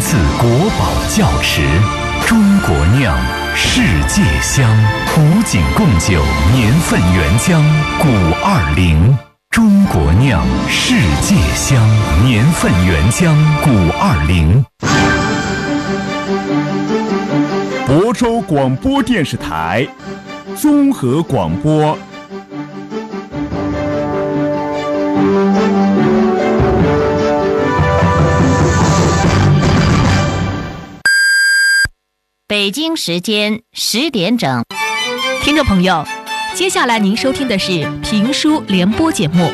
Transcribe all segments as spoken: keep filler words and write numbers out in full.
自国宝窖池，中国酿，世界香。古井贡酒年份原浆古二零，中国酿，世界香，年份原浆古二零。 亳州广播电视台综合广播。 北京时间十点整， 听众朋友，接下来您收听的是评书联播节目。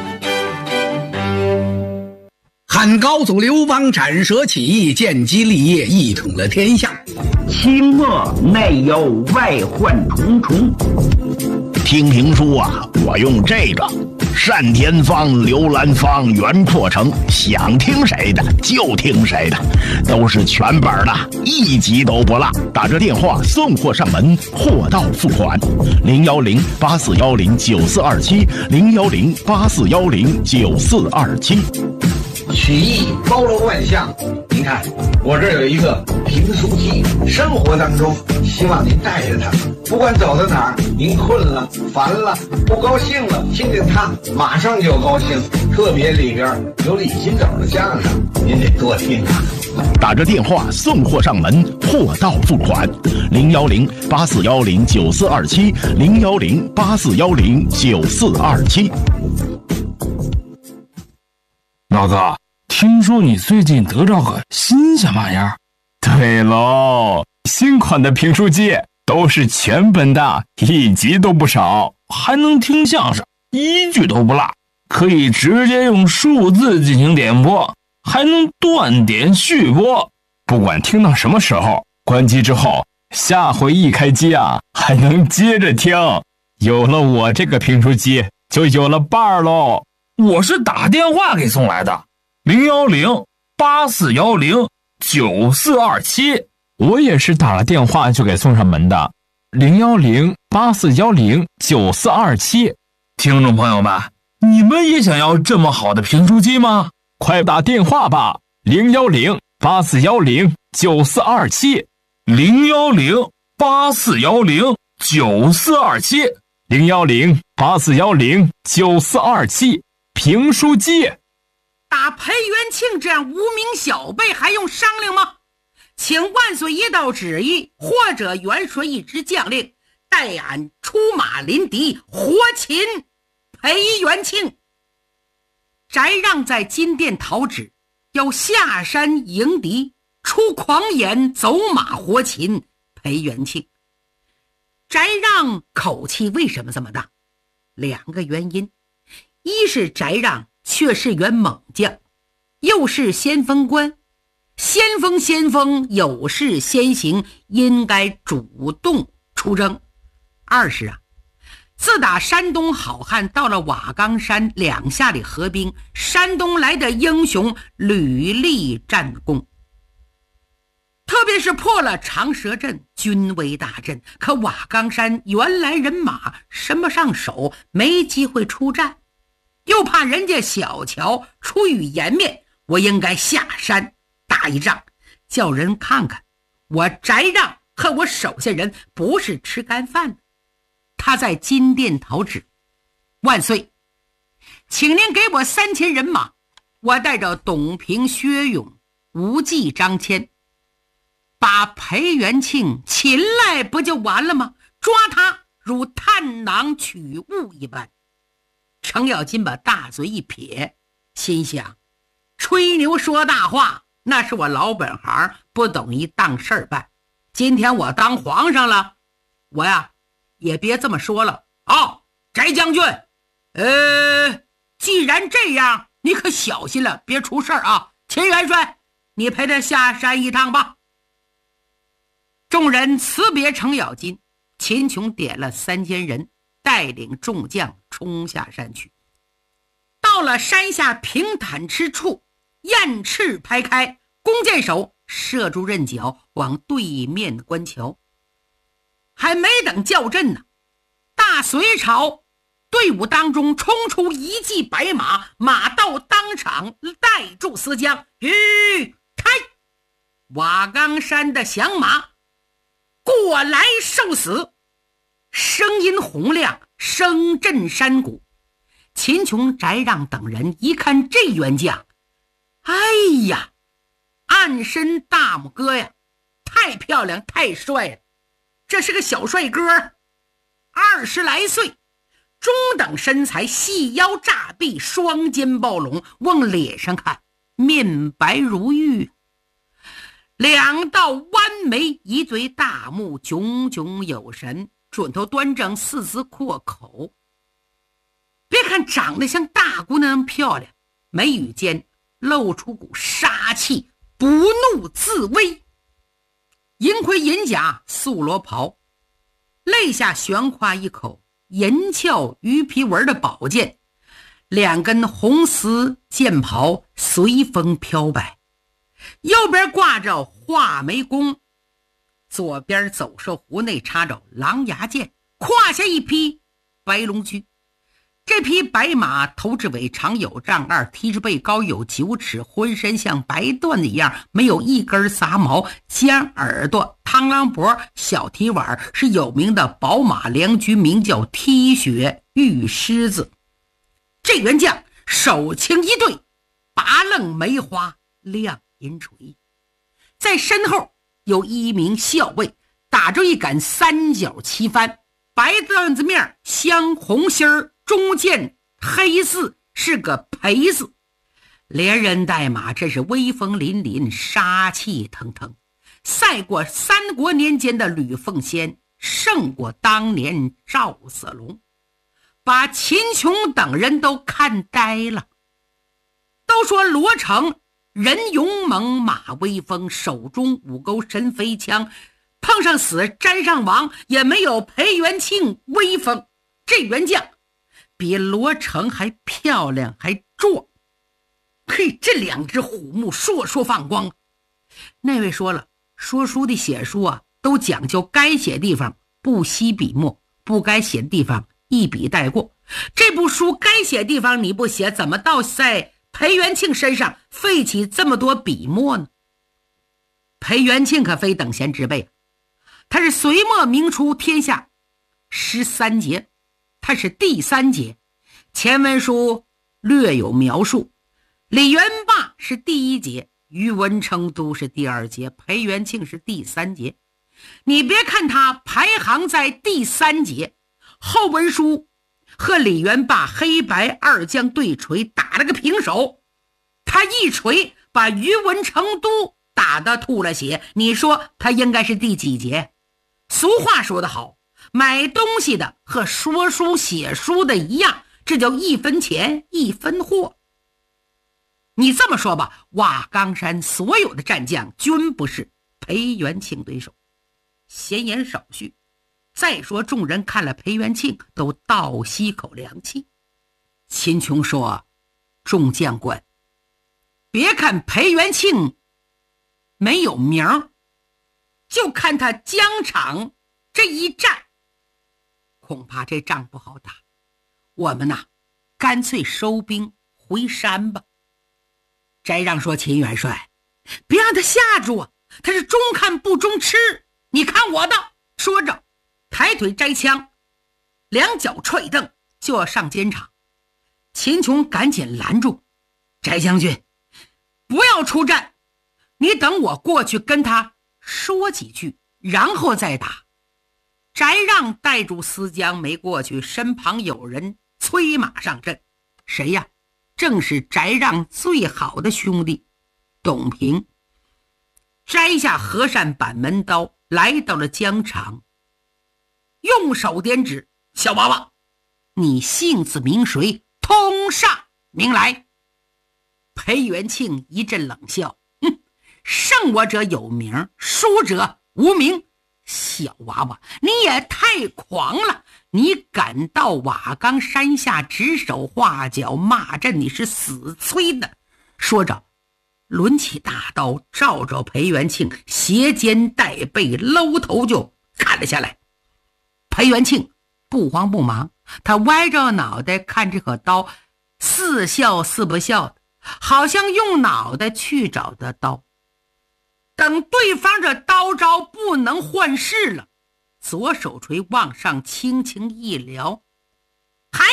汉高祖刘邦斩蛇起义，建基立业，一统了天下。 清末内忧外患重重。 听评书啊，我用这个单田芳、刘兰芳、袁阔成，想听谁的就听谁的，都是全本的，一集都不落。打着电话送货上门，货到付款。零幺零八四幺零九四二七，零幺零八四幺零九四二七。 曲艺包罗万象，您看我这儿有一个评书机，生活当中希望您带着它，不管走到哪儿，您困了、烦了、不高兴了，听听它，马上就高兴。特别里边有李金斗的相声，您得多听啊。 打着电话送货上门，货到付款。零幺零八四幺零九四二七，零幺零八四幺零九四二七。 老哥，听说你最近得着个新鲜玩意儿？ 对喽，新款的评书机都是全本的，一集都不少， 还能听相声，一句都不落，可以直接用数字进行点播，还能断点续播， 不管听到什么时候，关机之后，下回一开机啊，还能接着听。有了我这个评书机，就有了伴儿喽。 我是打电话给送来的，零幺零八四幺零九四二七。 我也是打了电话就给送上门的，零幺零八四幺零九四二七。 听众朋友们，你们也想要这么好的评书机吗？ 快打电话吧，零幺零八四幺零九四二七， 零幺零八四幺零九四二七， 零幺零八四幺零九四二七。评书机打裴元庆这样无名小辈还用商量吗？请万岁一道旨意，或者元帅一支将令，带俺出马临敌，活擒裴元庆。翟让在金殿讨旨，要下山迎敌，出狂言，走马活擒裴元庆。翟让口气为什么这么大？两个原因，一是翟让却是员猛将，又是先锋官，先锋先锋有事先行，应该主动出征。二是啊，自打山东好汉到了瓦岗山两下里合兵，山东来的英雄屡立战功，特别是破了长蛇阵，军威大振，可瓦岗山原来人马伸不上手，没机会出战，又怕人家小瞧出于颜面，我应该下山打一仗，叫人看看我翟让和我手下人不是吃干饭的。他在金殿讨旨，万岁，请您给我三千人马，我带着董平、薛勇、吴忌、张骞，把裴元庆擒来不就完了吗？抓他如探囊取物一般。程咬金把大嘴一撇，心想，吹牛说大话那是我老本行，不等于当事儿办。今天我当皇上了，我呀也别这么说了啊、哦，翟将军，呃，既然这样，你可小心了，别出事儿啊。秦元帅，你陪他下山一趟吧。众人辞别程咬金，秦琼点了三千人，带领众将冲下山去。到了山下平坦之处，雁翅拍开，弓箭手射住刃脚，往对面关桥。还没等叫阵呢，大隋朝队伍当中冲出一骑白马，马到当场带住思江，吁开， 瓦岗山的响马过来受死，声音洪亮，声震山谷。秦琼、翟让等人一看这员将，哎呀，暗伸大拇哥呀，太漂亮太帅了，这是个小帅哥，二十来岁，中等身材，细腰炸臂，双肩抱拢，往脸上看面白如玉，两道弯眉，一对大目，炯炯有神，准头端正，四肢阔口。别看长得像大姑娘漂亮，眉宇间露出股杀气，不怒自威。银盔银甲，素罗袍，肋下悬挎一口银鞘鱼皮纹的宝剑，两根红丝剑袍随风飘摆，右边挂着画眉弓，左边走兽壶内插着狼牙剑，胯下一匹白龙驹。这匹白马头至尾长有丈二，蹄至背高有九尺，浑身像白缎子一样，没有一根杂毛，尖耳朵，螳螂脖，小蹄碗，是有名的宝马良驹，名叫踢雪玉狮子。这员将手擎一对拔楞梅花亮银锤，在身后有一名校尉打着一杆三角旗幡，白缎子面镶红心儿，中间黑字，是个裴字，连人带马，这是威风凛凛，杀气腾腾，赛过三国年间的吕奉先，胜过当年赵子龙，把秦琼等人都看呆了。都说罗成人勇猛，马威风，手中五钩神飞枪，碰上死沾上亡，也没有裴元庆威风。这员将比罗成还漂亮还壮，嘿，这两只虎目烁烁放光。那位说了，说书的写书啊，都讲究该写地方不惜笔墨，不该写的地方一笔带过。这部书该写地方你不写，怎么到在裴元庆身上费起这么多笔墨呢？裴元庆可非等闲之辈，他是隋末明初天下十三杰，他是第三节，前文书略有描述。李元霸是第一节，于文成都是第二节，裴元庆是第三节。你别看他排行在第三节，后文书和李元霸黑白二将对锤打了个平手，他一锤把于文成都打得吐了血，你说他应该是第几节？俗话说得好，买东西的和说书写书的一样，这叫一分钱一分货。你这么说吧，瓦岗山所有的战将均不是裴元庆对手。闲言少叙，再说众人看了裴元庆都倒吸口凉气。秦琼说，众将官，别看裴元庆没有名，就看他疆场这一战，恐怕这仗不好打。我们呐，干脆收兵回山吧。翟让说，秦元帅，别让他吓住啊，他是中看不中吃，你看我的。说着抬腿摘枪，两脚踹蹬就要上chiến场。秦琼赶紧拦住，翟将军，不要出战，你等我过去跟他说几句，然后再打。翟让带住思江没过去，身旁有人催马上阵。谁呀？正是翟让最好的兄弟董平。摘下和善板门刀，来到了疆场，用手点指，小娃娃，你姓字名谁？通上名来。裴元庆一阵冷笑，哼，胜我者有名，输者无名。小娃娃，你也太狂了，你敢到瓦岗山下指手画脚骂阵，你是死催的。说着抡起大刀，照着裴元庆斜肩带背，搂头就砍了下来。裴元庆不慌不忙，他歪着脑袋看这个刀，似笑似不笑的，好像用脑袋去找的刀。 等对方这刀招不能换势了，左手锤往上轻轻一撩，嗨，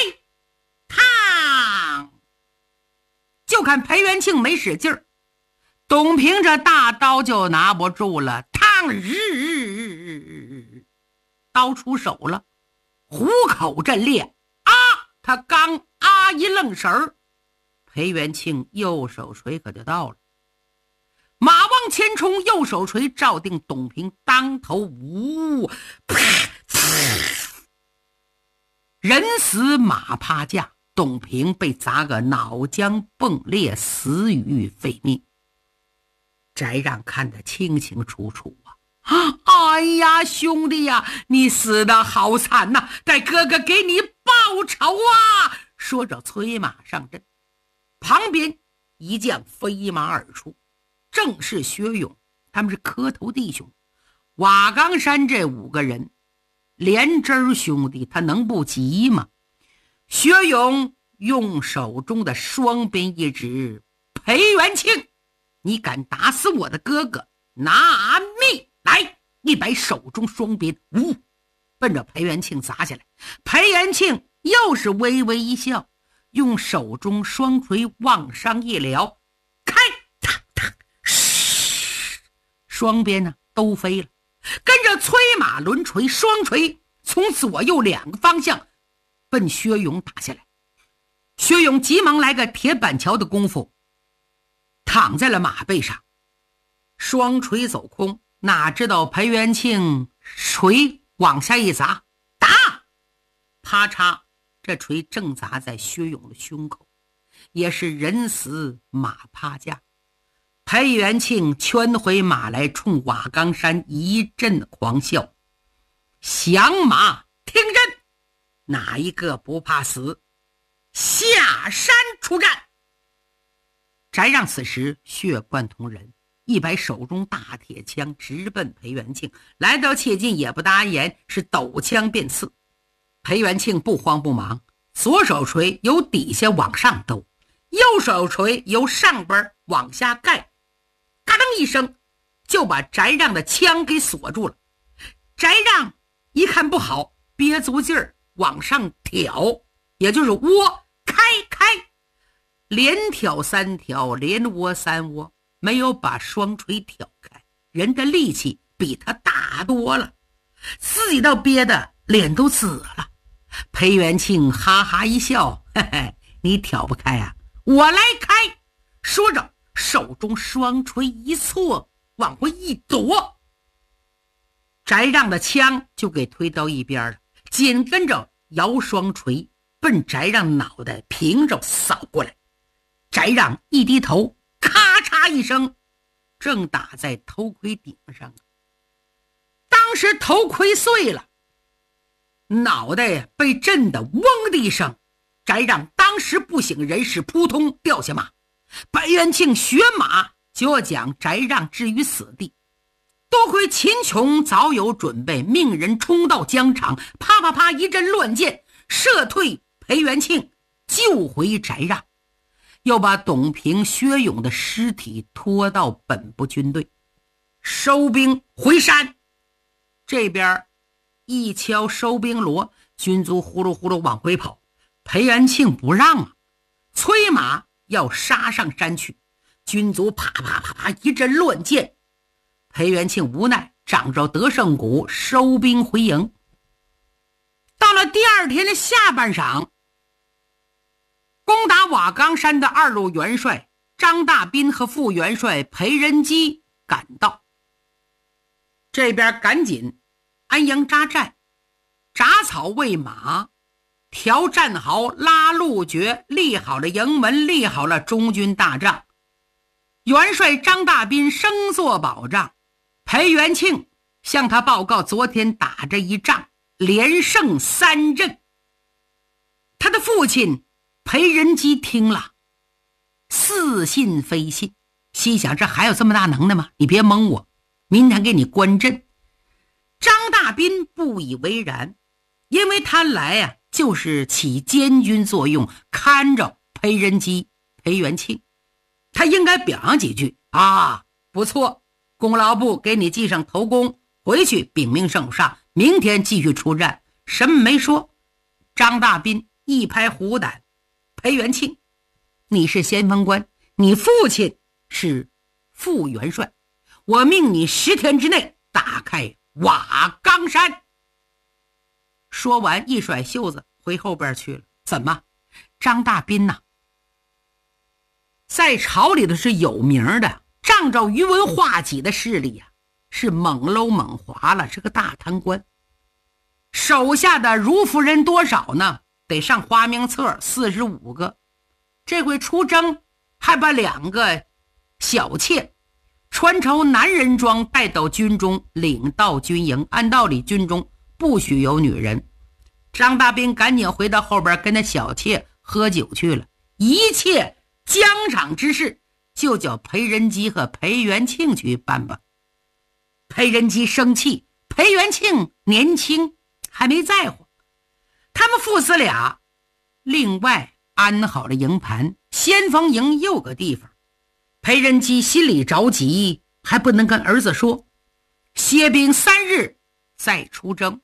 烫！就看裴元庆没使劲儿，董平这大刀就拿不住了，烫！日，刀出手了，虎口震裂啊！他刚啊一愣神儿，裴元庆右手锤可就到了。马往前冲，右手锤照定董平当头，呜，人死马趴架，董平被砸个脑浆迸裂，死于非命。翟让看得清清楚楚啊！哎呀，兄弟呀，你死得好惨呐，待哥哥给你报仇啊！说着催马上阵，旁边一将飞马而出，正是薛勇，他们是磕头弟兄。瓦岗山这五个人连枝兄弟，他能不急吗？薛勇用手中的双鞭一指，裴元庆，你敢打死我的哥哥，拿命来！一摆手中双鞭，呜，奔着裴元庆砸下来。裴元庆又是微微一笑，用手中双锤往上一撩，开！踏踏，双鞭呢都飞了，跟着催马抡锤双锤从左右两个方向奔薛勇打下来。薛勇急忙来个铁板桥的功夫，躺在了马背上，双锤走空，哪知道裴元庆锤往下一砸，打！啪嚓，这锤正砸在薛勇的胸口，也是人死马趴架。裴元庆圈回马来，冲瓦岗山一阵狂笑：响马听阵，哪一个不怕死？下山出战！翟让此时血贯瞳人，一摆手中大铁枪直奔裴元庆，来到切近也不搭言，是抖枪便刺。裴元庆不慌不忙，左手锤由底下往上抖，右手锤由上边往下盖，嘎噔一声就把翟让的枪给锁住了。翟让一看不好，憋足劲儿往上挑，也就是窝，开开，连挑三挑，连窝三窝，没有把双锤挑开。人的力气比他大多了，自己倒憋得脸都紫了。裴元庆哈哈一笑：嘿嘿，你挑不开啊，我来开。说着手中双锤一错，往回一躲，翟让的枪就给推到一边了，紧跟着摇双锤奔翟让脑袋平着扫过来。翟让一低头，咔嚓一声，正打在头盔顶上。当时头盔碎了，脑袋被震得嗡的一声，翟让当时不省人事，扑通掉下马。裴元庆学马就要将翟让置于死地，多亏秦琼早有准备，命人冲到疆场，啪啪啪一阵乱箭，射退裴元庆，救回翟让，又把董平、薛勇的尸体拖到本部军队，收兵回山。这边一敲收兵锣，军卒呼噜呼噜往回跑，裴元庆不让啊，催马要杀上山去，军卒啪啪啪啪一阵乱箭，裴元庆无奈掌着得胜鼓收兵回营。到了第二天的下半晌，攻打瓦岗山的二路元帅张大斌和副元帅裴仁基赶到，这边赶紧安营扎寨，铡草喂马，调战壕，拉路绝，立好了营门，立好了中军大帐。元帅张大斌升座保障，裴元庆向他报告昨天打这一仗连胜三阵。他的父亲裴仁基听了，似信非信，心想这还有这么大能耐吗？你别蒙我，明天给你关阵。张大斌不以为然，因为他来啊就是起监军作用，看着裴仁基、裴元庆，他应该表扬几句啊，不错， 功劳簿给你记上头功，回去禀明圣上，明天继续出战。什么没说。张大斌一拍虎胆，裴元庆，你是先锋官，你父亲是副元帅，我命你十天之内打开瓦岗山。说完一甩袖子回后边去了。怎么，张大斌呐、啊，在朝里头是有名的，仗着于文化己的势力呀、啊，是猛搂猛滑了，是个大贪官。手下的如夫人多少呢？得上花名册四十五个。这回出征还把两个小妾穿成男人装带到军中，领到军营。按道理军中不许有女人。张大斌赶紧回到后边跟那小妾喝酒去了。一切疆场之事就叫裴仁基和裴元庆去办吧。裴仁基生气，裴元庆年轻还没在乎。他们父子俩另外安好了营盘，先锋营有个地方。裴仁基心里着急，还不能跟儿子说，歇兵三日再出征。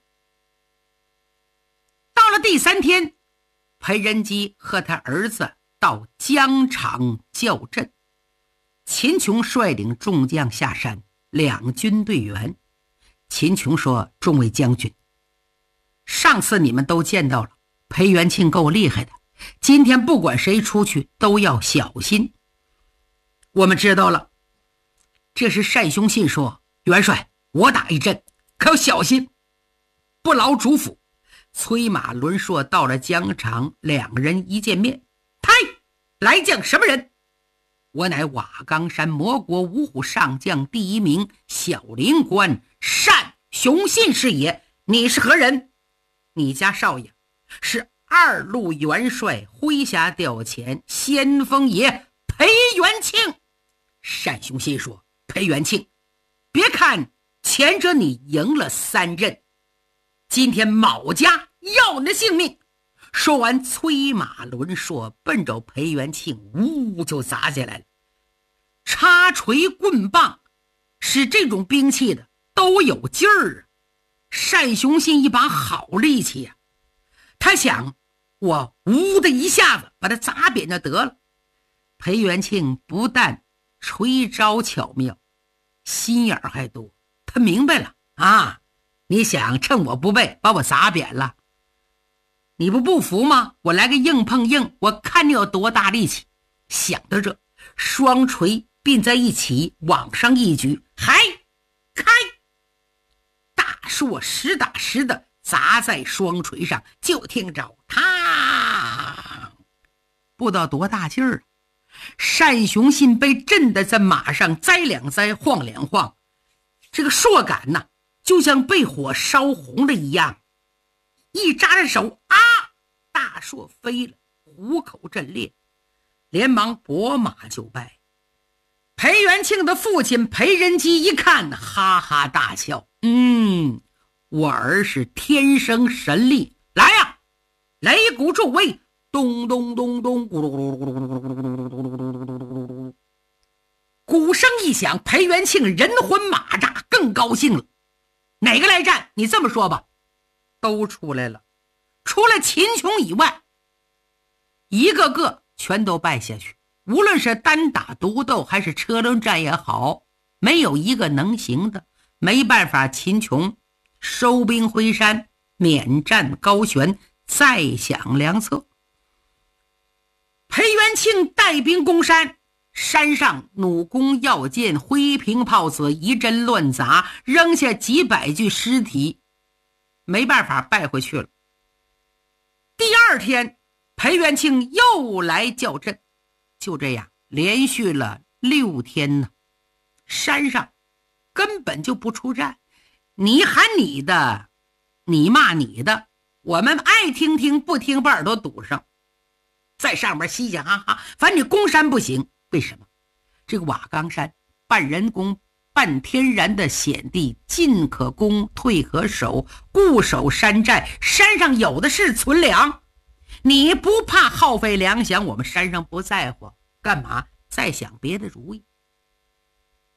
到了第三天，裴仁基和他儿子到疆场校阵。秦琼率领众将下山，两军队员。秦琼说，众位将军，上次你们都见到了，裴元庆够厉害的，今天不管谁出去都要小心。我们知道了。这时单雄信说，元帅，我打一阵，可要小心，不劳主府。催马轮硕到了疆场，两人一见面，嗨，来将什么人？我乃瓦岗山魔国五虎上将第一名小灵官单雄信是也。你是何人？你家少爷是二路元帅麾下调遣先锋爷裴元庆。单雄信说，裴元庆，别看前者你赢了三阵，今天卯家要你的性命。说完催马轮硕奔着裴元庆呜就砸下来了。插锤棍棒是这种兵器的都有劲儿啊。单雄信一把好力气呀、啊，他想我呜的一下子把他砸扁就得了。裴元庆不但锤招巧妙，心眼还多，他明白了啊，你想趁我不备把我砸扁了，你不不服吗？我来个硬碰硬，我看你有多大力气。想到这，双锤并在一起往上一举，嗨，开！大硕实打实的砸在双锤上，就听着他不知道多大劲儿。单雄信被震得在马上栽两栽，晃两晃，这个硕杆呐、啊，就像被火烧红了一样，一扎着手啊，大硕飞了，虎口震裂，连忙拨马就拜。裴元庆的父亲裴仁基一看，哈哈大笑，嗯，我儿是天生神力，来呀、啊，擂鼓助威，咚咚咚咚，咕噜咕噜咕噜咕噜咕噜咕噜咕噜咕噜，鼓声一响，裴元庆人昏马炸，更高兴了。哪个来战？你这么说吧，都出来了，除了秦琼以外，一个个全都败下去。无论是单打独斗还是车轮战也好，没有一个能行的。没办法，秦琼收兵回山，免战高悬，再想良策。裴元庆带兵攻山，山上弩弓药箭灰瓶炮子一阵乱砸，扔下几百具尸体，没办法败回去了。第二天，裴元庆又来校阵，就这样连续了六天呢。山上根本就不出战，你喊你的，你骂你的，我们爱听听不听把耳朵堵上，在上面嘻嘻哈哈，反正你攻山不行。为什么？这个瓦岗山半人工半天然的险地，进可攻退可守，固守山寨，山上有的是存粮，你不怕耗费粮饷，我们山上不在乎，干嘛再想别的主意？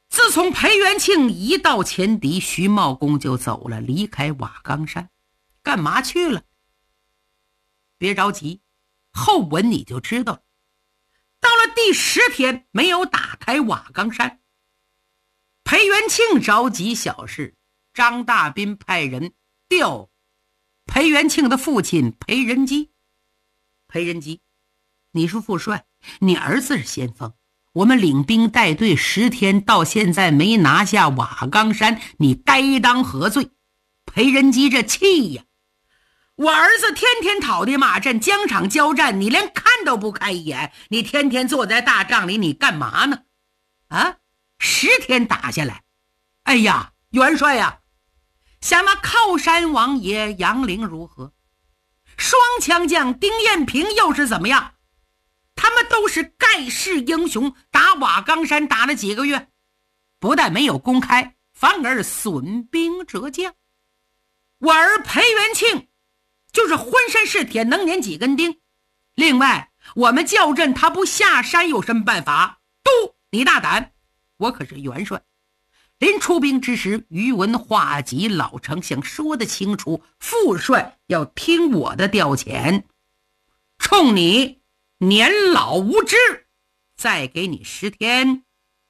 自从裴元庆一到前敌，徐茂公就走了，离开瓦岗山。干嘛去了？别着急，后文你就知道了。到了第十天，没有打开瓦岗山。裴元庆着急小事，张大斌派人调裴元庆的父亲裴仁基。裴仁基，你是副帅，你儿子是先锋，我们领兵带队十天，到现在没拿下瓦岗山，你该当何罪？裴仁基这气呀！我儿子天天讨地骂阵，疆场交战，你连看都不看一眼，你天天坐在大帐里，你干嘛呢？啊，十天打下来，哎呀，元帅呀，想那靠山王爷杨凌如何？双枪将丁彦平又是怎么样？他们都是盖世英雄，打瓦岗山打了几个月，不但没有公开，反而损兵折将。我儿裴元庆就是浑身是铁，能粘几根钉。另外，我们校正他不下山有什么办法？都你大胆，我可是元帅。临出兵之时，余文化及老丞相说得清楚，副帅要听我的调遣。冲你年老无知，再给你十天。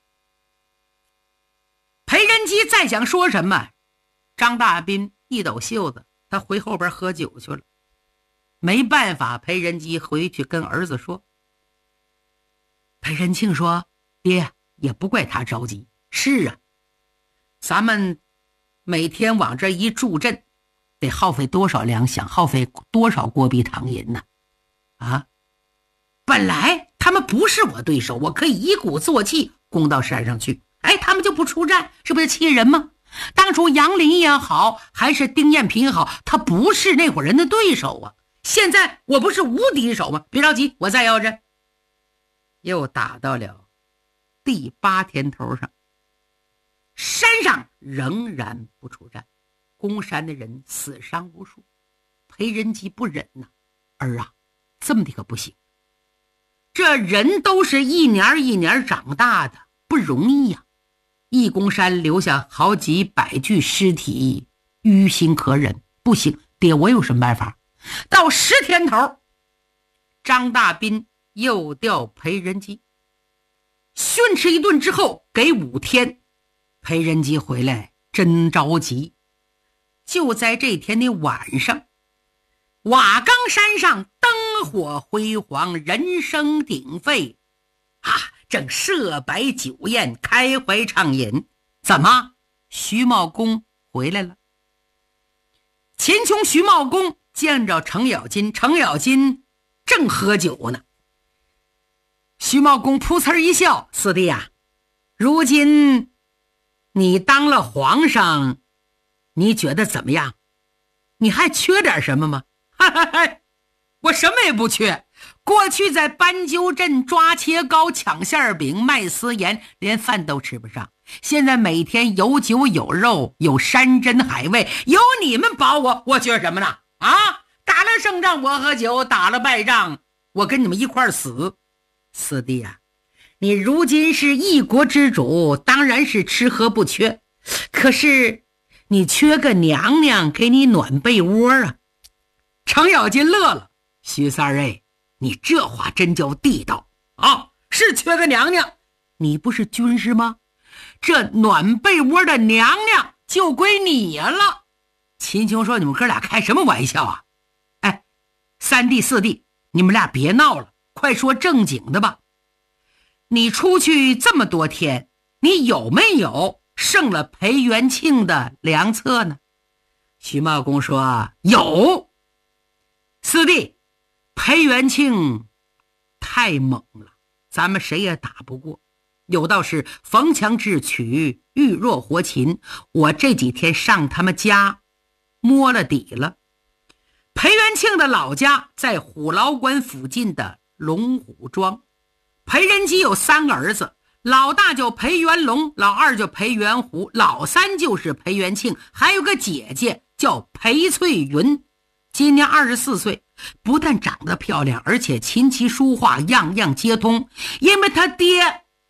裴仁基再想说什么，张大斌一抖袖子，他回后边喝酒去了。没办法，裴仁基回去跟儿子说。裴仁庆说，爹，也不怪他着急。是啊，咱们每天往这一驻阵，得耗费多少粮饷，耗费多少锅币糖银呢？啊，本来他们不是我对手，我可以一鼓作气攻到山上去。哎，他们就不出战，是不是气人吗？当初杨林也好，还是丁彦平也好，他不是那伙人的对手啊。现在我不是无敌手吗？别着急，我再要着。又打到了第八天头上，山上仍然不出战，攻山的人死伤无数。裴仁基不忍呐、啊，儿啊，这么的可不行。这人都是一年一年长大的，不容易呀、啊。一攻山留下好几百具尸体，于心可忍。不行，爹，我有什么办法？到十天头，张大斌又调裴仁基，训斥一顿之后，给五天。裴仁基回来真着急。就在这天的晚上，瓦岗山上灯火辉煌，人声鼎沸啊！正设摆酒宴，开怀畅饮。怎么？徐茂公回来了。秦琼、徐茂公见着程咬金，程咬金正喝酒呢。徐茂公噗呲一笑：“四弟呀、啊，如今你当了皇上，你觉得怎么样？你还缺点什么吗？”哈哈哈，我什么也不缺。过去在斑鸠镇抓切糕、抢馅饼、卖丝盐，连饭都吃不上。现在每天有酒有肉，有山珍海味，有你们保我，我缺什么呢？啊，打了胜仗我喝酒，打了败仗我跟你们一块儿死。四弟啊，你如今是一国之主，当然是吃喝不缺，可是你缺个娘娘给你暖被窝啊。程咬金乐了：“徐三儿哎，你这话真叫地道啊！是缺个娘娘，你不是军师吗？这暖被窝的娘娘就归你了。”秦琼说：“你们哥俩开什么玩笑啊？哎，三弟四弟，你们俩别闹了，快说正经的吧。你出去这么多天，你有没有胜了裴元庆的良策呢？”徐茂公说：“有。四弟，裴元庆太猛了，咱们谁也打不过。有道是逢强智取，遇弱活擒。我这几天上他们家摸了底了。裴元庆的老家在虎牢关附近的龙虎庄。裴仁基有三个儿子，老大叫裴元龙，老二叫裴元虎，老三就是裴元庆，还有个姐姐叫裴翠云。今年二十四岁，不但长得漂亮，而且琴棋书画样样皆通。因为他爹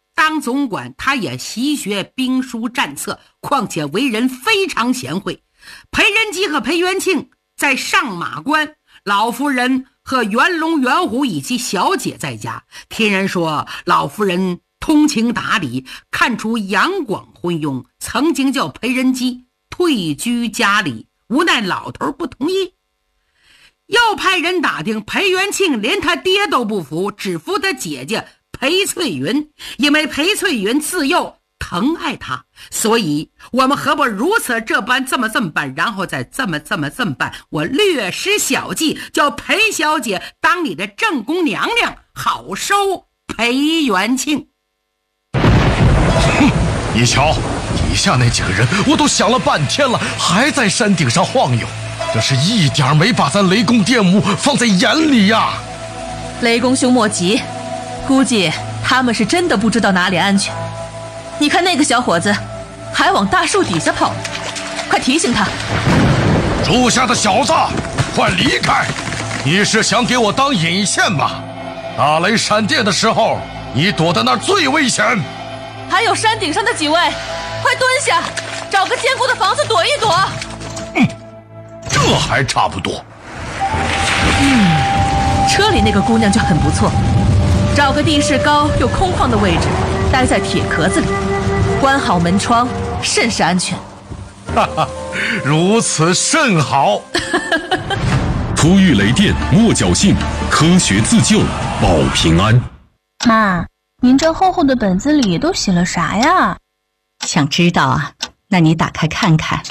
当总管他也习学兵书战策，况且为人非常贤惠。裴仁基和裴元庆在上马关，老夫人和袁龙、袁虎以及小姐在家。听人说老夫人通情达理，看出杨广昏庸，曾经叫裴仁基退居家里，无奈老头不同意。又派人打听裴元庆，连他爹都不服，只服他姐姐裴翠云，因为裴翠云自幼疼爱他，所以我们何不如此这般这么这么办，然后再这么这么这么办。我略施小计，叫裴小姐当你的正宫娘娘，好收裴元庆。 哼，你瞧，底下那几个人，我都想了半天了，还在山顶上晃悠，这是一点没把咱雷公电母放在眼里呀。 雷公兄莫急，估计他们是真的不知道哪里安全。你看那个小伙子还往大树底下跑，快提醒他。 住下的小子，快离开！你是想给我当引线吧？打雷闪电的时候，你躲在那儿最危险。 还有山顶上的几位，快蹲下，找个坚固的房子躲一躲。 嗯，这还差不多。 嗯，车里那个姑娘就很不错，找个地势高又空旷的位置，待在铁壳子里，关好门窗，甚是安全。 哈哈，如此甚好。 初遇雷电莫侥幸，科学自救保平安。 妈，您这厚厚的本子里都写了啥呀？ 想知道啊？那你打开看看。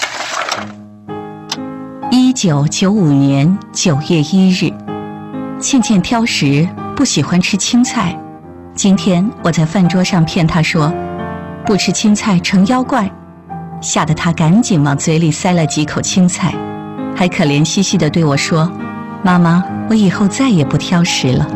一九九五年九月一日，倩倩挑食，不喜欢吃青菜。今天我在饭桌上骗她说，不吃青菜成妖怪，吓得她赶紧往嘴里塞了几口青菜，还可怜兮兮地对我说：“妈妈，我以后再也不挑食了。”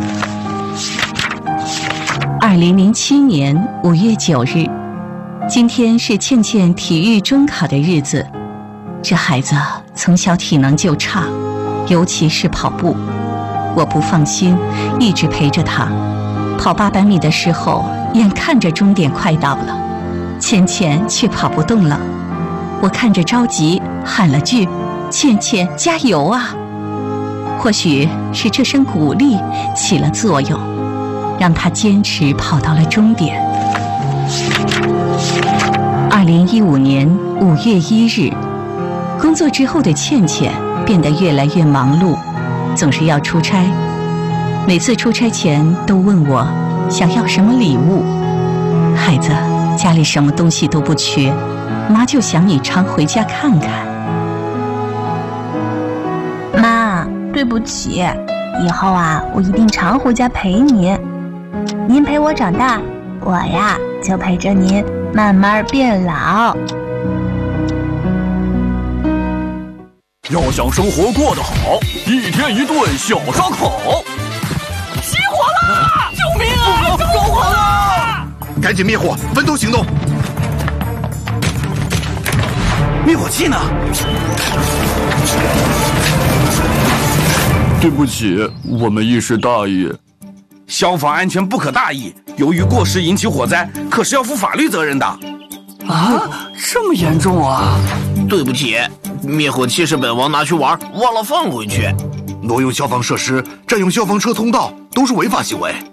二零零七年五月九日，今天是倩倩体育中考的日子。这孩子从小体能就差，尤其是跑步，我不放心，一直陪着她。跑八百米的时候，眼看着终点快到了，倩倩却跑不动了。我看着着急，喊了句：“倩倩，加油啊！”或许是这声鼓励起了作用，让她坚持跑到了终点。二零一五年五月一日，工作之后的倩倩变得越来越忙碌，总是要出差。每次出差前都问我想要什么礼物。孩子，家里什么东西都不缺，妈就想你常回家看看。 妈，对不起，以后啊，我一定常回家陪您。您陪我长大，我呀就陪着您慢慢变老。 要想生活过得好，一天一顿小烧烤。 起火了！救命啊！着火了！ 赶紧灭火，分头行动。 灭火器呢？对不起，我们一时大意。 消防安全不可大意，由于过失引起火灾，可是要负法律责任的。 啊，这么严重啊！ 对不起，灭火器是本王拿去玩，忘了放回去。 挪用消防设施、占用消防车通道都是违法行为。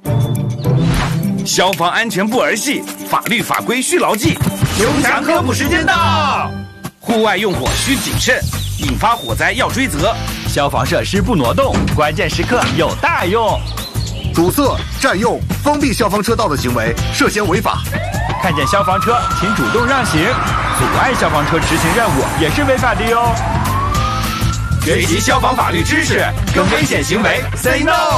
消防安全不儿戏，法律法规需牢记。 熊强科普时间到！ 户外用火需谨慎，引发火灾要追责。 消防设施不挪动，关键时刻有大用。 阻塞、占用、封闭消防车道的行为涉嫌违法。 看见消防车，请主动让行。阻碍消防车执行任务也是违法的哟。 学习消防法律知识，跟危险行为 say no。